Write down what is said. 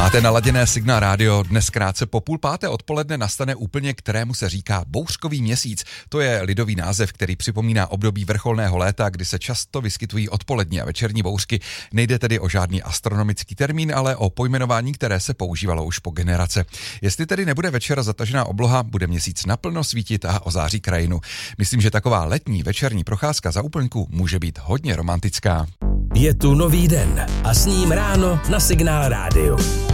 Máte naladěné Signál rádio, dnes krátce po 4:30 odpoledne nastane úplně, kterému se říká bouřkový měsíc. To je lidový název, který připomíná období vrcholného léta, kdy se často vyskytují odpolední a večerní bouřky. Nejde tedy o žádný astronomický termín, ale o pojmenování, které se používalo už po generace. Jestli tedy nebude večer zatažená obloha, bude měsíc naplno svítit a ozáří krajinu. Myslím, že taková letní večerní procházka za úplňku může být hodně romantická. Je tu nový den a s ním ráno na Signál rádiu.